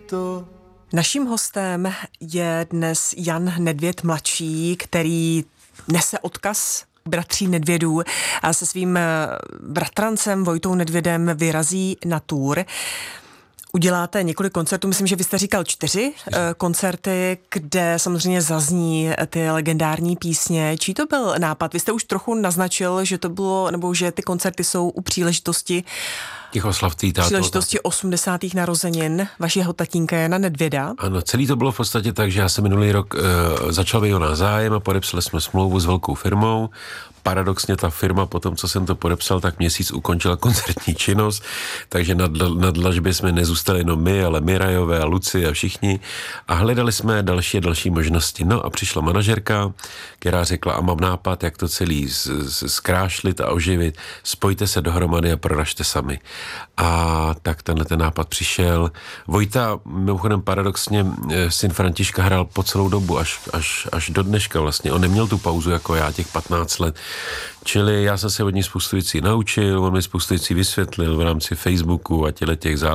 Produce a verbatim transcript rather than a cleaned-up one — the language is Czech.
to. Naším hostem je dnes Jan Nedvěd mladší, který nese odkaz bratří Nedvědů a se svým bratrancem Vojtou Nedvědem vyrazí na tour. Uděláte několik koncertů, myslím, že vy jste říkal čtyři koncerty, kde samozřejmě zazní ty legendární písně. Čí to byl nápad? Vy jste už trochu naznačil, že to bylo, nebo že ty koncerty jsou u příležitosti těch oslav táto. Příležitosti osmdesátých narozenin vašeho tatínka Jana Nedvěda. Ano, celý to bylo v podstatě tak, že já jsem minulý rok e, začal být o nás zájem a podepsali jsme smlouvu s velkou firmou. Paradoxně ta firma po tom, co jsem to podepsal, tak měsíc ukončila koncertní činnost, takže na, na dlažbě jsme nezůstali jenom my, ale Mirajové a Luci a všichni a hledali jsme další a další možnosti. No a přišla manažerka, která řekla, a mám nápad, jak to celý z, z, zkrášlit a oživit, spojte se dohromady a proražte sami. A tak tenhle ten nápad přišel. Vojta, mimochodem paradoxně, syn Františka hrál po celou dobu, až, až, až do dneška vlastně. On neměl tu pauzu jako já, těch patnáct let. Čili já jsem se od ní spoustu věcí naučil, on mi spoustu věcí vysvětlil v rámci Facebooku a těle těch záležitostí.